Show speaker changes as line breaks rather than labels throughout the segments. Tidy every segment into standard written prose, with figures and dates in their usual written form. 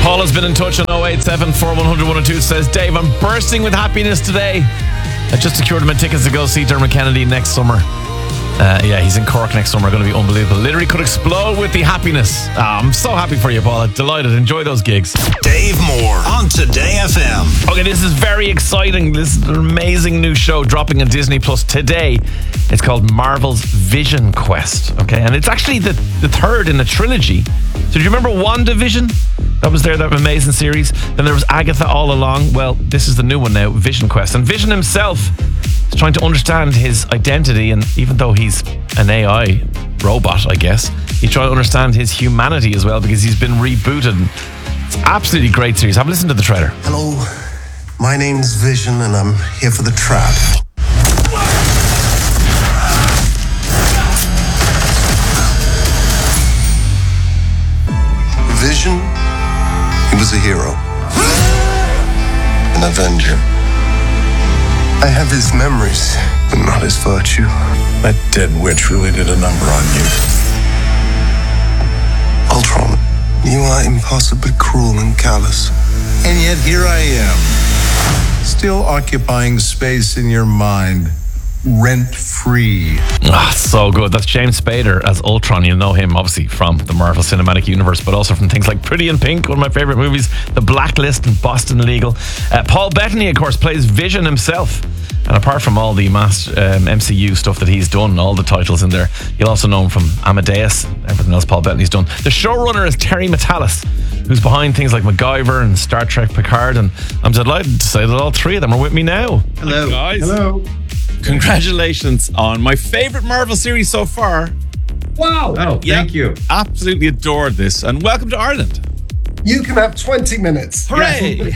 Paul has been in touch on 087 4100 102. Says, Dave, I'm bursting with happiness today. I just secured my tickets to go see Dermot Kennedy next summer. He's in Cork next summer. Going to be unbelievable. Literally could explode with the happiness. I'm so happy for you, Paul. Delighted. Enjoy those gigs.
Dave Moore on Today FM.
Okay, this is very exciting. This is an amazing new show dropping on Disney Plus today. It's called Marvel's Vision Quest. Okay, and it's actually the third in a trilogy. So do you remember WandaVision? That was that amazing series. Then there was Agatha All Along. Well, this is the new one now, Vision Quest. And Vision himself is trying to understand his identity, and even though he's an AI robot, I guess, he's trying to understand his humanity as well, because he's been rebooted. It's absolutely great series. Have a listen to the trailer.
Hello, my name's Vision, and I'm here for the trap. Vision, he was a hero, an avenger. I have his memories, but not his virtue.
That dead witch really did a number on you.
Ultron, you are impossibly cruel and callous.
And yet here I am, still occupying space in your mind, rent-free.
So good. That's James Spader as Ultron. You know him obviously from the Marvel Cinematic Universe, but also from things like Pretty in Pink, one of my favorite movies, The Blacklist, and Boston Legal. Paul Bettany, of course, plays Vision himself. And apart from all the MCU stuff that he's done, all the titles in there, you'll also know him from Amadeus, everything else Paul Bettany's done. The showrunner is Terry Matalas, who's behind things like MacGyver and Star Trek Picard, and I'm delighted to say that all three of them are with me now.
Hello.
Hi, guys.
Hello.
Congratulations on my favorite Marvel series so far.
Wow. Oh, thank you.
Absolutely adored this, and welcome to Ireland.
You can have 20 minutes.
Hooray!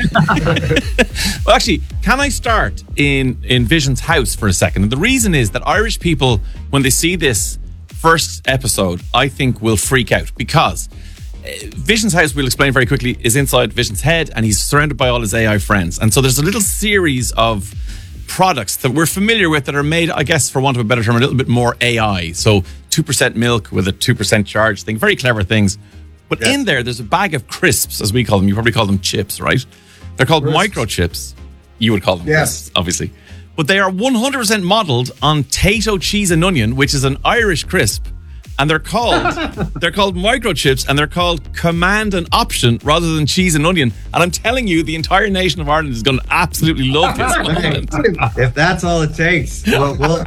Well, actually, can I start in Vision's house for a second? And the reason is that Irish people, when they see this first episode, I think will freak out, because Vision's house, we'll explain very quickly, is inside Vision's head, and he's surrounded by all his AI friends. And so there's a little series of products that we're familiar with that are made, I guess, for want of a better term, a little bit more AI. So 2% milk with a 2% charge thing, very clever things. But in there, there's a bag of crisps, as we call them. You probably call them chips, right? They're called microchips. You would call them crisps, obviously. But they are 100% modeled on Tayto cheese and onion, which is an Irish crisp. And they're called microchips, and they're called Command and Option rather than cheese and onion. And I'm telling you, the entire nation of Ireland is going to absolutely love this moment.
If that's all it takes, we'll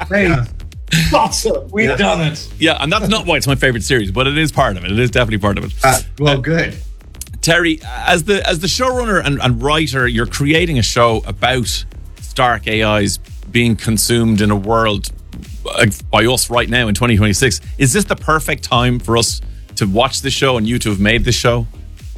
Awesome. We've done it.
Yeah, and that's not why it's my favorite series, but it is part of it. It is definitely part of it.
Good.
Terry, as the showrunner and writer, you're creating a show about Stark AIs being consumed in a world by us right now in 2026. Is this the perfect time for us to watch this show and you to have made this show?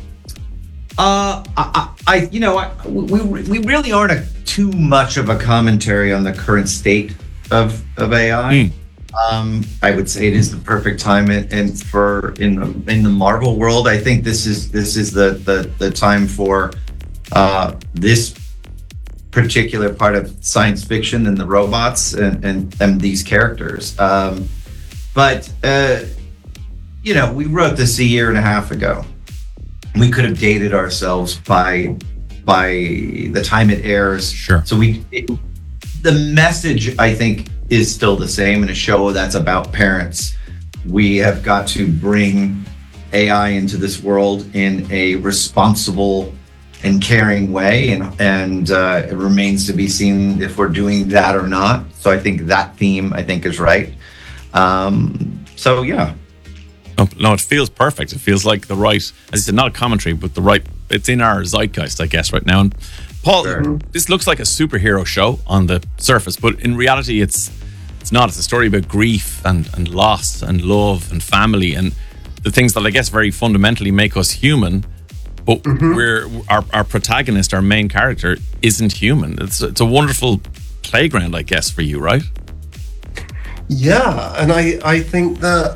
We really aren't too much of a commentary on the current state of AI. I would say it is the perfect time in the Marvel world. I think this is the time for this particular part of science fiction and the robots and these characters. But we wrote this a year and a half ago. We could have dated ourselves by the time it airs.
Sure.
So the message, I think, is still the same in a show that's about parents. We have got to bring AI into this world in a responsible and caring way, and it remains to be seen if we're doing that or not. So I think that theme, is right. So yeah.
No, it feels perfect. It feels like the right, as you said, not a commentary, but the right, it's in our zeitgeist, I guess, right now. And Paul, This looks like a superhero show on the surface, but in reality, it's not. It's a story about grief and loss and love and family and the things that I guess very fundamentally make us human. But our protagonist, our main character, isn't human. It's a wonderful playground, I guess, for you, right?
Yeah, and I think that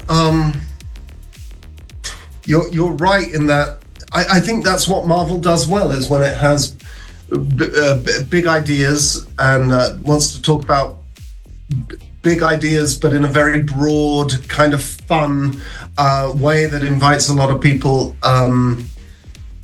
you're right in that. I think that's what Marvel does well, is when it has big ideas and wants to talk about big ideas, but in a very broad, kind of fun way that invites a lot of people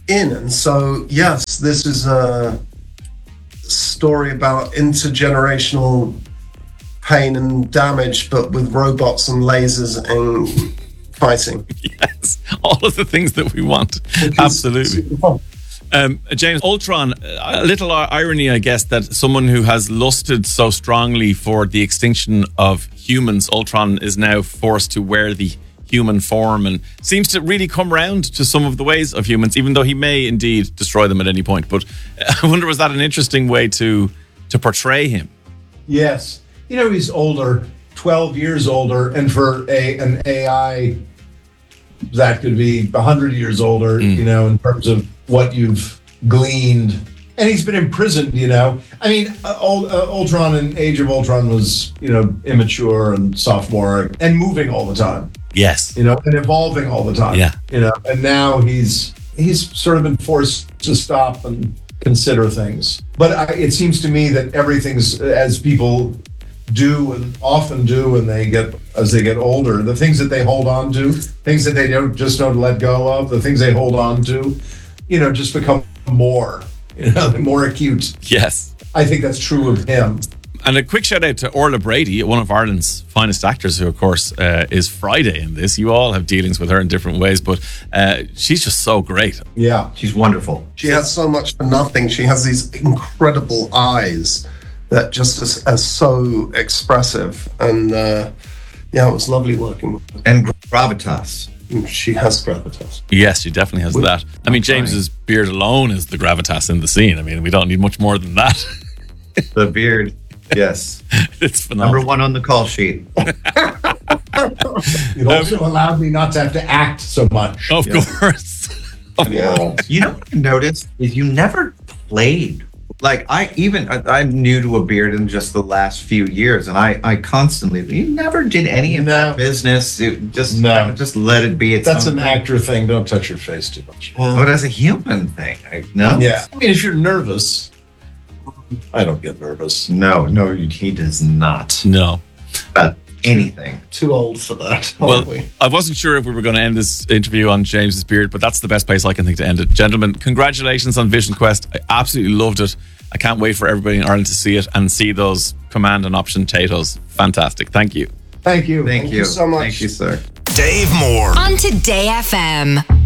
in. And so, yes, this is a story about intergenerational pain and damage, but with robots and lasers and fighting.
Yes, all of the things that we want. Absolutely. James, Ultron, a little irony, I guess, that someone who has lusted so strongly for the extinction of humans, Ultron is now forced to wear the human form and seems to really come round to some of the ways of humans, even though he may indeed destroy them at any point. But I wonder, was that an interesting way to portray him?
Yes. He's older, 12 years older, and for an AI, that could be 100 years older, in terms of what you've gleaned. And he's been imprisoned, I mean, Ultron and Age of Ultron was, immature and sophomoric and moving all the time.
Yes.
And evolving all the time.
Yeah.
And now he's sort of been forced to stop and consider things. But it seems to me that everything's, as people do and often do as they get older, the things that they hold on to, things that they don't let go of, the things they hold on to, just become more acute.
Yes.
I think that's true of him.
And a quick shout out to Orla Brady, one of Ireland's finest actors, who of course is Friday in this. You all have dealings with her in different ways, but she's just so great.
Yeah,
she's wonderful.
She has so much for nothing. She has these incredible eyes that just are so expressive. And it was lovely working with her.
And gravitas.
She has gravitas.
Yes, she definitely has that. I mean, James's beard alone is the gravitas in the scene. I mean, we don't need much more than that.
The beard, yes.
It's phenomenal.
Number one on the call sheet.
It also allowed me not to have to act so much.
Of course.
Yeah. You know what I noticed is you never played. Like I'm new to a beard in just the last few years, and I constantly, you never did any of that business. It just let it be.
That's an actor thing. Don't touch your face too much.
But as a human thing, no.
Yeah. I mean, if you're nervous, I don't get nervous.
No, he does not.
No.
About anything.
Too old for that.
Well, I wasn't sure if we were going to end this interview on James's beard, but that's the best place I can think to end it. Gentlemen, congratulations on Vision Quest. I absolutely loved it. I can't wait for everybody in Ireland to see it and see those command and option Tatoes. Fantastic. Thank you.
Thank you.
Thank you
so much.
Thank you, sir.
Dave Moore
on Today FM.